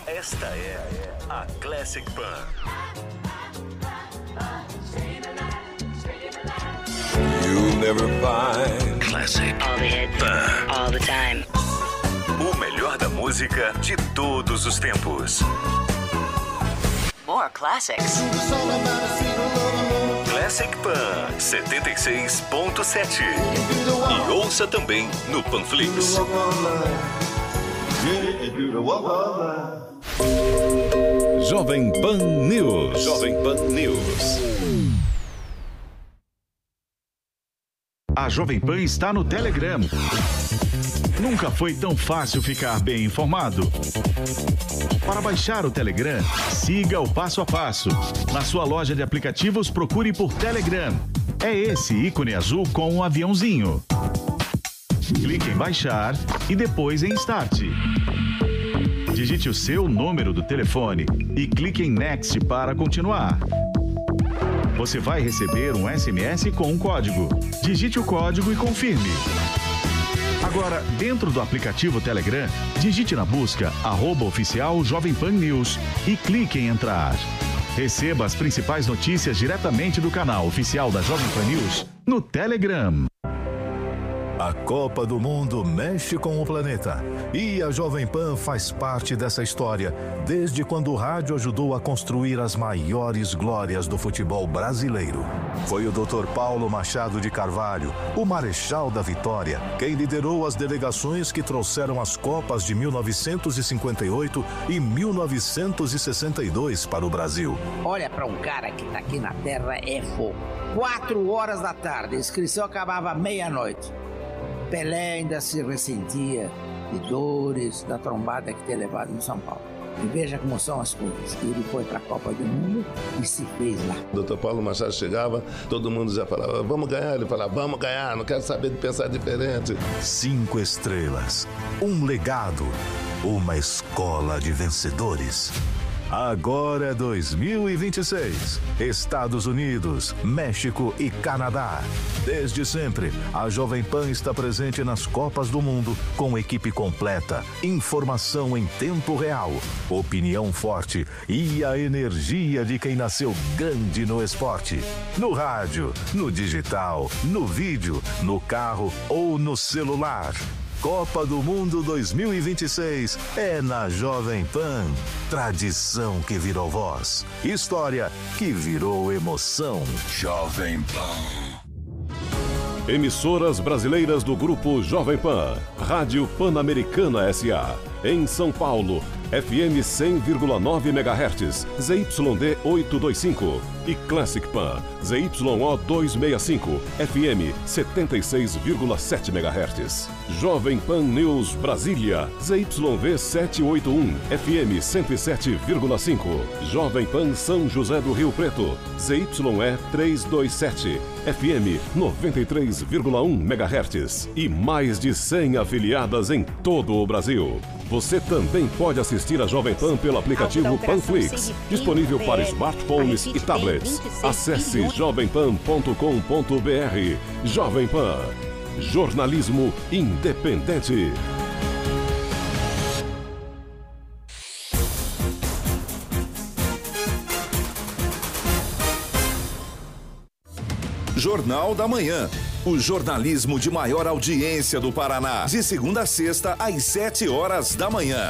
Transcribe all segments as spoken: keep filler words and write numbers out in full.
Esta é a Classic Pan. You'll never find Classic All the hits, Pan. all the time. O melhor da música de todos os tempos. More classics. Classic Pan setenta e seis ponto sete. E ouça também no Panflix. Jovem Pan News. Jovem Pan News. A Jovem Pan está no Telegram. Nunca foi tão fácil ficar bem informado. Para baixar o Telegram, siga o passo a passo. Na sua loja de aplicativos, procure por Telegram. É esse ícone azul com um aviãozinho. Clique em baixar e depois em Start. Digite o seu número do telefone e clique em Next para continuar. Você vai receber um S M S com um código. Digite o código e confirme. Agora, dentro do aplicativo Telegram, digite na busca arroba oficial Jovem Pan News e clique em entrar. Receba as principais notícias diretamente do canal oficial da Jovem Pan News no Telegram. A Copa do Mundo mexe com o planeta e a Jovem Pan faz parte dessa história desde quando o rádio ajudou a construir as maiores glórias do futebol brasileiro. Foi o doutor Paulo Machado de Carvalho, o Marechal da Vitória, quem liderou as delegações que trouxeram as Copas de mil novecentos e cinquenta e oito e mil novecentos e sessenta e dois para o Brasil. Olha, para um cara que tá aqui na Terra é fogo. Quatro horas da tarde, a inscrição acabava à meia-noite. Pelé ainda se ressentia de dores da trombada que tinha levado em São Paulo. E veja como são as coisas. Ele foi para a Copa do Mundo e se fez lá. O doutor Paulo Machado chegava, todo mundo já falava, vamos ganhar. Ele falava, vamos ganhar, não quero saber de pensar diferente. Cinco estrelas, um legado, uma escola de vencedores. Agora é dois mil e vinte e seis. Estados Unidos, México e Canadá. Desde sempre, a Jovem Pan está presente nas Copas do Mundo com equipe completa, informação em tempo real, opinião forte e a energia de quem nasceu grande no esporte. No rádio, no digital, no vídeo, no carro ou no celular. Copa do Mundo dois mil e vinte e seis é na Jovem Pan. Tradição que virou voz. História que virou emoção. Jovem Pan. Emissoras brasileiras do Grupo Jovem Pan. Rádio Pan-Americana S A. Em São Paulo, F M cem vírgula nove megahertz, Z Y D oitocentos e vinte e cinco. E Classic Pan, Z Y O duzentos e sessenta e cinco, F M setenta e seis vírgula sete megahertz. Jovem Pan News Brasília, Z Y V setecentos e oitenta e um, F M cento e sete vírgula cinco. Jovem Pan São José do Rio Preto, Z Y E trezentos e vinte e sete, F M noventa e três vírgula um megahertz. E mais de cem afiliadas em todo o Brasil. Você também pode assistir a Jovem Pan pelo aplicativo Panflix, disponível para smartphones e tablets. Acesse jovem pan ponto com ponto b r. Jovem Pan. Jornalismo independente. Jornal da Manhã. O jornalismo de maior audiência do Paraná. De segunda a sexta, às sete horas da manhã.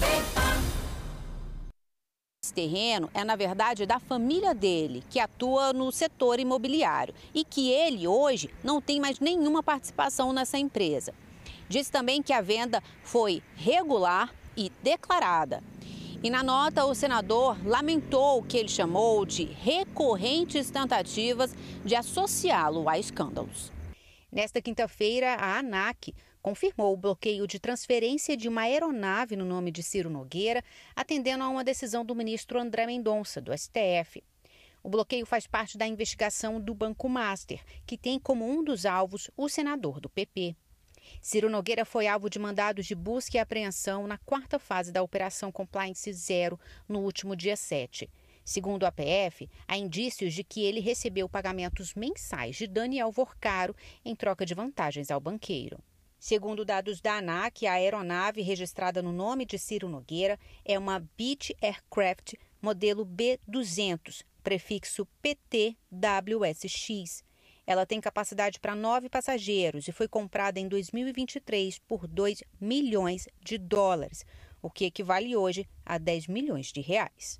Esse terreno é, na verdade, da família dele, que atua no setor imobiliário. E que ele, hoje, não tem mais nenhuma participação nessa empresa. Diz também que a venda foi regular e declarada. E na nota, o senador lamentou o que ele chamou de recorrentes tentativas de associá-lo a escândalos. Nesta quinta-feira, a ANAC confirmou o bloqueio de transferência de uma aeronave no nome de Ciro Nogueira, atendendo a uma decisão do ministro André Mendonça, do S T F. O bloqueio faz parte da investigação do Banco Master, que tem como um dos alvos o senador do P P. Ciro Nogueira foi alvo de mandados de busca e apreensão na quarta fase da Operação Compliance Zero, no último dia sete. Segundo a P F, há indícios de que ele recebeu pagamentos mensais de Daniel Vorcaro em troca de vantagens ao banqueiro. Segundo dados da ANAC, a aeronave registrada no nome de Ciro Nogueira é uma Beech Aircraft modelo B duzentos, prefixo P T W S X. Ela tem capacidade para nove passageiros e foi comprada em dois mil e vinte e três por dois milhões de dólares, o que equivale hoje a dez milhões de reais.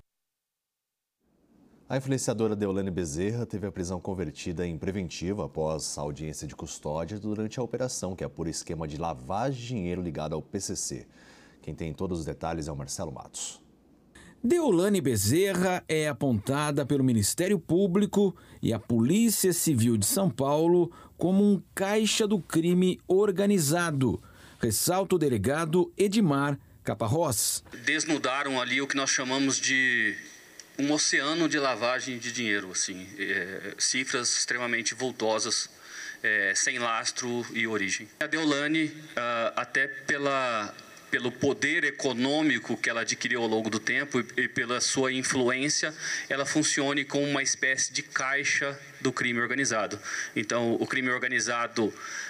A influenciadora Deolane Bezerra teve a prisão convertida em preventiva após a audiência de custódia durante a operação, que é por esquema de lavagem de dinheiro ligado ao P C C. Quem tem todos os detalhes é o Marcelo Matos. Deolane Bezerra é apontada pelo Ministério Público e a Polícia Civil de São Paulo como um caixa do crime organizado, ressalta o delegado Edmar Caparrós. Desnudaram ali o que nós chamamos de um oceano de lavagem de dinheiro, assim, é, cifras extremamente vultosas, é, sem lastro e origem. A Deolane, uh, até pela, pelo poder econômico que ela adquiriu ao longo do tempo e, e pela sua influência, ela funcione como uma espécie de caixa do crime organizado. Então, o crime organizado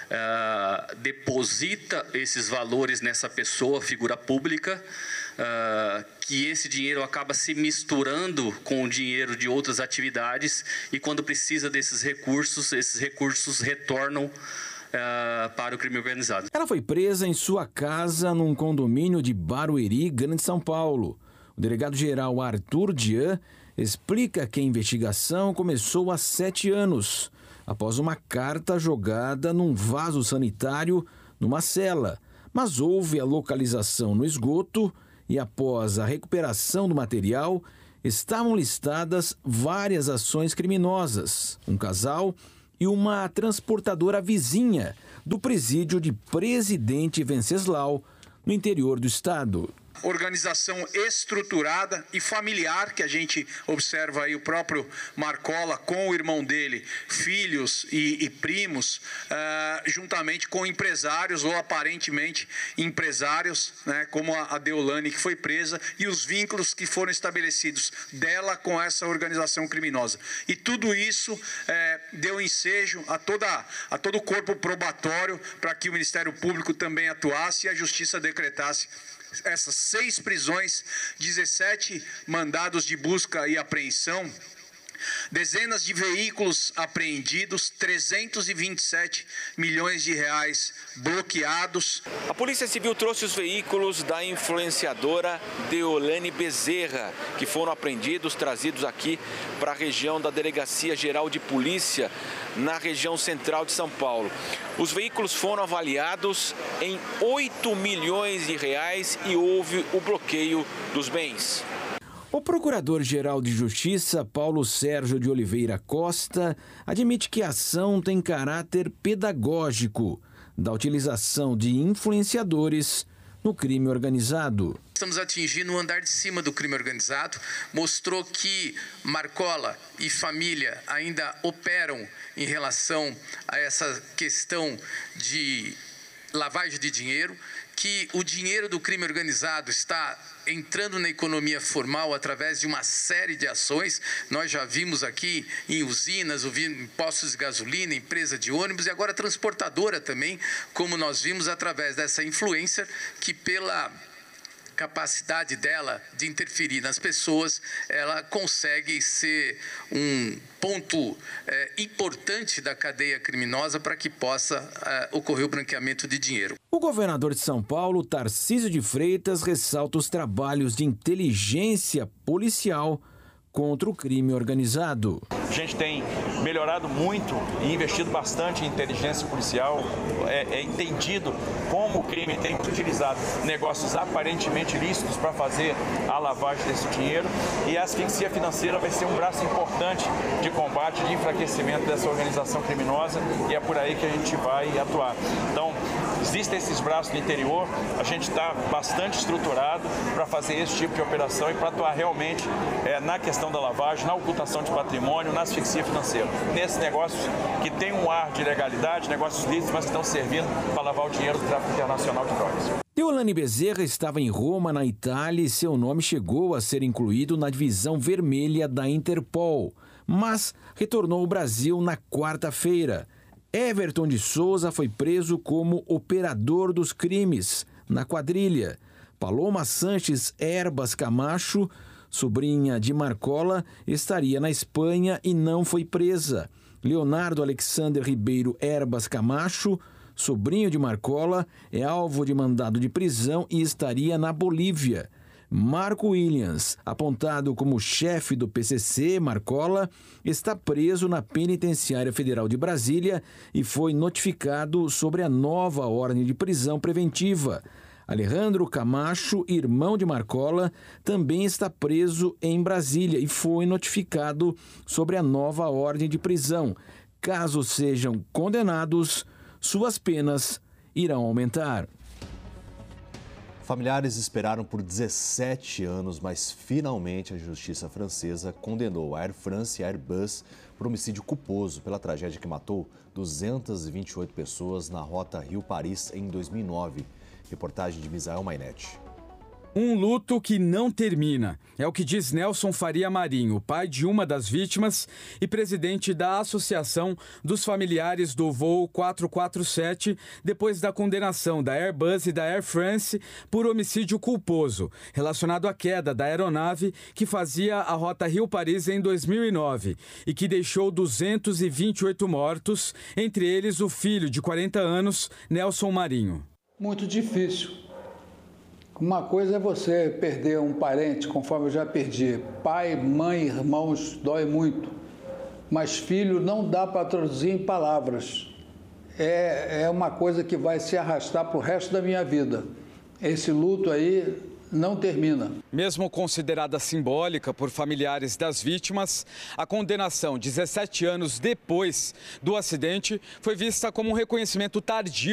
uh, deposita esses valores nessa pessoa, figura pública, Uh, que esse dinheiro acaba se misturando com o dinheiro de outras atividades e quando precisa desses recursos, esses recursos retornam uh, para o crime organizado. Ela foi presa em sua casa num condomínio de Barueri, Grande São Paulo. O delegado-geral Arthur Dian explica que a investigação começou há sete anos, após uma carta jogada num vaso sanitário numa cela, mas houve a localização no esgoto e após a recuperação do material, estavam listadas várias ações criminosas, um casal e uma transportadora vizinha do presídio de Presidente Venceslau, no interior do estado. Organização estruturada e familiar, que a gente observa aí o próprio Marcola com o irmão dele, filhos e, e primos, uh, juntamente com empresários ou aparentemente empresários, né, como a, a Deolane, que foi presa, e os vínculos que foram estabelecidos dela com essa organização criminosa. E tudo isso eh, deu ensejo a, toda, a todo o corpo probatório para que o Ministério Público também atuasse e a Justiça decretasse essas seis prisões, dezessete mandados de busca e apreensão, dezenas de veículos apreendidos, trezentos e vinte e sete milhões de reais bloqueados. A Polícia Civil trouxe os veículos da influenciadora Deolane Bezerra, que foram apreendidos, trazidos aqui para a região da Delegacia Geral de Polícia, na região central de São Paulo. Os veículos foram avaliados em oito milhões de reais e houve o bloqueio dos bens. O Procurador-Geral de Justiça, Paulo Sérgio de Oliveira Costa, admite que a ação tem caráter pedagógico da utilização de influenciadores no crime organizado. Estamos atingindo o andar de cima do crime organizado. Mostrou que Marcola e família ainda operam em relação a essa questão de lavagem de dinheiro, que o dinheiro do crime organizado está entrando na economia formal através de uma série de ações. Nós já vimos aqui em usinas, em postos de gasolina, empresa de ônibus e agora transportadora também, como nós vimos através dessa influencer que pela capacidade dela de interferir nas pessoas, ela consegue ser um ponto é, importante da cadeia criminosa para que possa é, ocorrer o branqueamento de dinheiro. O governador de São Paulo, Tarcísio de Freitas, ressalta os trabalhos de inteligência policial contra o crime organizado. A gente tem melhorado muito e investido bastante em inteligência policial, é, é entendido como o crime tem utilizado negócios aparentemente lícitos para fazer a lavagem desse dinheiro, e a asfixia financeira vai ser um braço importante de combate, de enfraquecimento dessa organização criminosa, e é por aí que a gente vai atuar. Então, existem esses braços no interior, a gente está bastante estruturado para fazer esse tipo de operação e para atuar realmente é, na questão da lavagem, na ocultação de patrimônio, na asfixia financeira. Nesses negócios que tem um ar de legalidade, negócios lícitos, mas que estão servindo para lavar o dinheiro do tráfico internacional de drogas. Deolane Bezerra estava em Roma, na Itália, e seu nome chegou a ser incluído na divisão vermelha da Interpol, mas retornou ao Brasil na quarta-feira. Everton de Souza foi preso como operador dos crimes na quadrilha. Paloma Sanches Herbas Camacho, sobrinha de Marcola, estaria na Espanha e não foi presa. Leonardo Alexander Ribeiro Herbas Camacho, sobrinho de Marcola, é alvo de mandado de prisão e estaria na Bolívia. Marco Williams, apontado como chefe do P C C Marcola, está preso na Penitenciária Federal de Brasília e foi notificado sobre a nova ordem de prisão preventiva. Alejandro Camacho, irmão de Marcola, também está preso em Brasília e foi notificado sobre a nova ordem de prisão. Caso sejam condenados, suas penas irão aumentar. Familiares esperaram por dezessete anos, mas finalmente a justiça francesa condenou a Air France e a Airbus por homicídio culposo pela tragédia que matou duzentas e vinte e oito pessoas na rota Rio-Paris em dois mil e nove. Reportagem de Misael Mainete. Um luto que não termina. É o que diz Nelson Faria Marinho, pai de uma das vítimas e presidente da Associação dos Familiares do Voo quatrocentos e quarenta e sete, depois da condenação da Airbus e da Air France por homicídio culposo, relacionado à queda da aeronave que fazia a rota Rio-Paris em dois mil e nove e que deixou duzentos e vinte e oito mortos, entre eles o filho de quarenta anos, Nelson Marinho. Muito difícil. Uma coisa é você perder um parente, conforme eu já perdi. Pai, mãe, irmãos, dói muito. Mas filho não dá para traduzir em palavras. É, é uma coisa que vai se arrastar para o resto da minha vida. Esse luto aí não termina. Mesmo considerada simbólica por familiares das vítimas, a condenação dezessete anos depois do acidente foi vista como um reconhecimento tardio